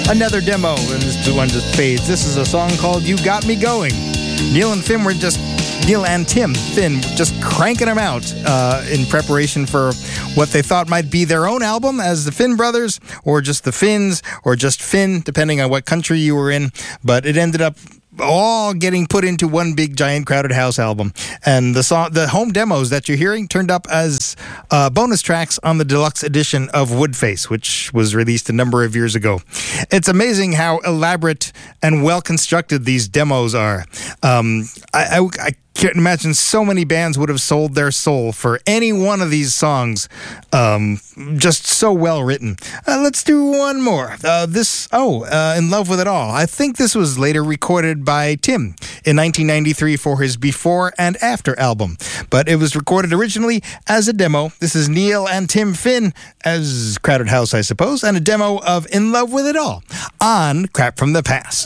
Another demo, and this one just fades. This is a song called You Got Me Going. Neil and Tim Finn just cranking them out in preparation for what they thought might be their own album as the Finn Brothers, or just the Finns, or just Finn, depending on what country you were in. But it ended up all getting put into one big giant Crowded House album. And the home demos that you're hearing turned up as bonus tracks on the deluxe edition of Woodface, which was released a number of years ago. It's amazing how elaborate and well constructed these demos are. I can't imagine so many bands would have sold their soul for any one of these songs. Just so well written. Let's do one more. In Love With It All. I think this was later recorded by Tim in 1993 for his Before and After album. But it was recorded originally as a demo. This is Neil and Tim Finn as Crowded House, I suppose, and a demo of In Love With It All on Crap From the Past.